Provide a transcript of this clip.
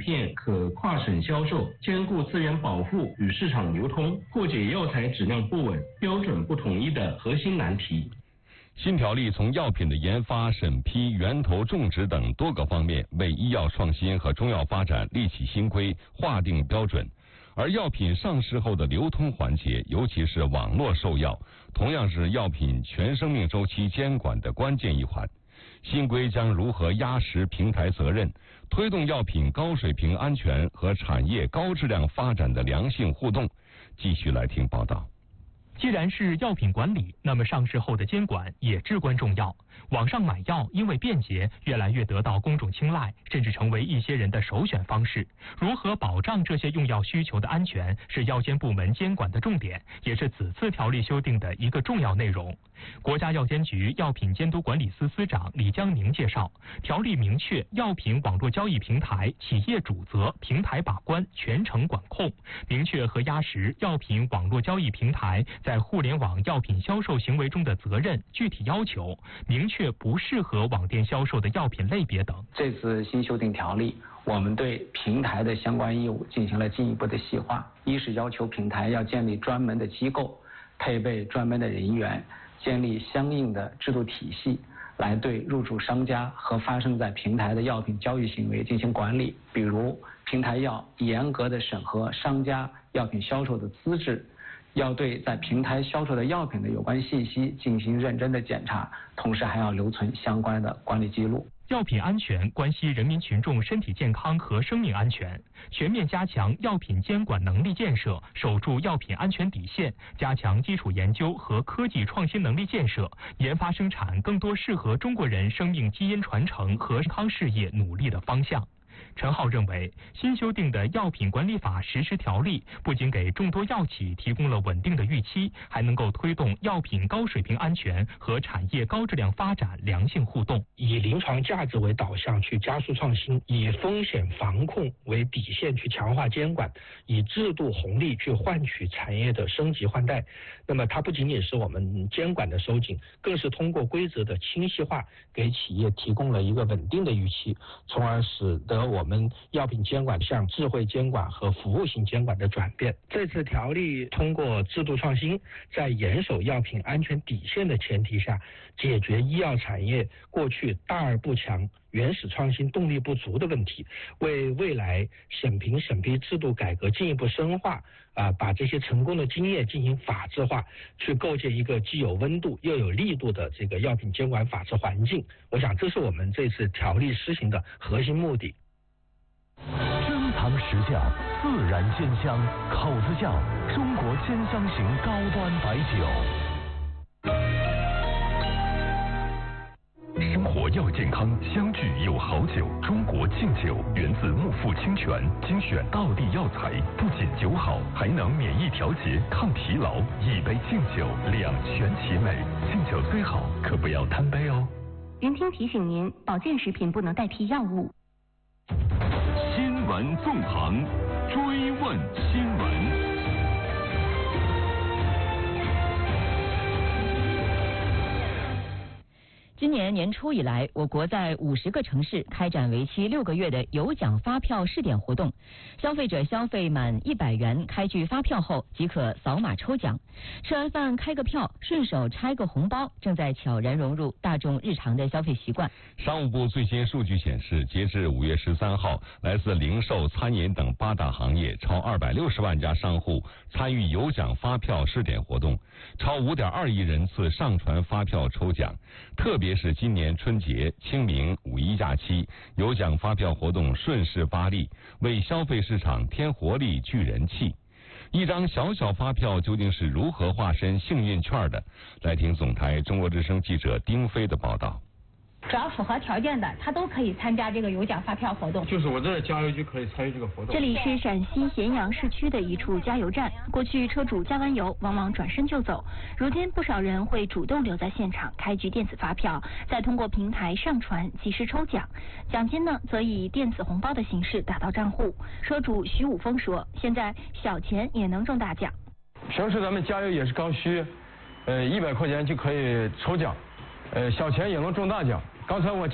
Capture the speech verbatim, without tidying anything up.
片可跨省销售，兼顾资源保护与市场流通，破解药材质量不稳、标准不统一的核心难题。 新条例从药品的研发、审批、源头种植等多个方面，为医药创新和中药发展立起新规，划定标准。而药品上市后的流通环节，尤其是网络售药，同样是药品全生命周期监管的关键一环。新规将如何压实平台责任，推动药品高水平安全和产业高质量发展的良性互动？继续来听报道。 既然是药品管理，那么上市后的监管也至关重要。网上买药因为便捷，越来越得到公众青睐，甚至成为一些人的首选方式。如何保障这些用药需求的安全，是药监部门监管的重点，也是此次条例修订的一个重要内容。国家药监局药品监督管理司司长李江宁介绍，条例明确药品网络交易平台企业主责，平台把关，全程管控，明确和压实药品网络交易平台在互联网药品销售行为中的责任、具体要求，明确不适合网店销售的药品类别等。 这次新修订条例，我们对平台的相关义务进行了进一步的细化。一是要求平台要建立专门的机构，配备专门的人员，建立相应的制度体系，来对入驻商家和发生在平台的药品交易行为进行管理。比如，平台要严格的审核商家药品销售的资质，要对在平台销售的药品的有关信息进行认真的检查，同时还要留存相关的管理记录。 药品安全关系人民群众身体健康和生命安全，全面加强药品监管能力建设，守住药品安全底线，加强基础研究和科技创新能力建设，研发生产更多适合中国人生命基因传承和健康事业努力的方向。陈浩认为，新修订的药品管理法实施条例不仅给众多药企提供了稳定的预期，还能够推动药品高水平安全和产业高质量发展良性互动。 以临床价值为导向去加速创新，以风险防控为底线去强化监管，以制度红利去换取产业的升级换代。那么它不仅仅是我们监管的收紧，更是通过规则的清晰化，给企业提供了一个稳定的预期，从而使得我们药品监管向智慧监管和服务型监管的转变。这次条例通过制度创新，在严守药品安全底线的前提下，解决医药产业过去大而不强、原始创新动力不足的问题，为未来审评审批制度改革进一步深化，啊，把这些成功的经验进行法治化，去构建一个既有温度又有力度的这个药品监管法治环境。我想这是我们这次条例施行的核心目的。 珍藏实窖，自然鲜香，口子窖，中国鲜香型高端白酒。生活要健康，相聚有好酒。中国劲酒源自木富清泉，精选道地药材，不仅酒好，还能免疫调节、抗疲劳。一杯劲酒，两全其美。劲酒最好，可不要贪杯哦。 云听提醒您，保健食品不能代替药物。 新闻纵横，追问新闻。 今年年初以来，我国在五十个城市开展为期六个月的有奖发票试点活动。消费者消费满一百元开具发票后，即可扫码抽奖。吃完饭开个票，顺手拆个红包，正在悄然融入大众日常的消费习惯。 商务部最新数据显示，截至五月十三号，来自零售、餐饮等八大行业超二百六十万家商户参与有奖发票试点活动，超五点二亿人次上传发票抽奖。特别是今年春节、清明、五一假期，有奖发票活动顺势发力，为消费市场添活力、聚人气。一张小小发票究竟是如何化身幸运券的？来听总台中国之声记者丁飞的报道。 只要符合条件的，他都可以参加这个有奖发票活动。 就是我这加油就可以参与这个活动。 这里是陕西咸阳市区的一处加油站。过去车主加完油往往转身就走，如今不少人会主动留在现场开具电子发票，再通过平台上传及时抽奖。奖金呢，则以电子红包的形式打到账户。车主徐武峰说，现在小钱也能中大奖。 平时咱们加油也是刚需，呃，一百块钱就可以抽奖，呃，小钱也能中大奖。刚才我加